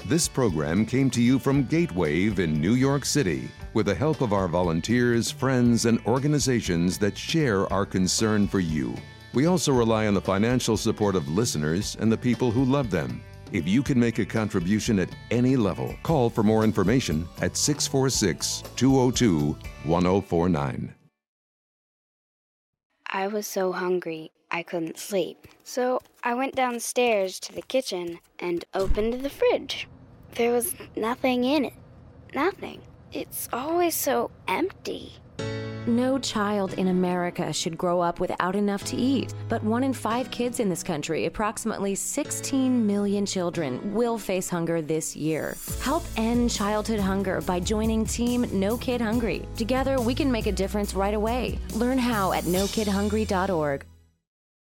This program came to you from Gatewave in New York City with the help of our volunteers, friends, and organizations that share our concern for you. We also rely on the financial support of listeners and the people who love them. If you can make a contribution at any level, call for more information at 646-202-1049. I was so hungry, I couldn't sleep. So I went downstairs to the kitchen and opened the fridge. There was nothing in it. Nothing. It's always so empty. No child in America should grow up without enough to eat. But 1 in 5 kids in this country, approximately 16 million children, will face hunger this year. Help end childhood hunger by joining Team No Kid Hungry. Together, we can make a difference right away. Learn how at nokidhungry.org.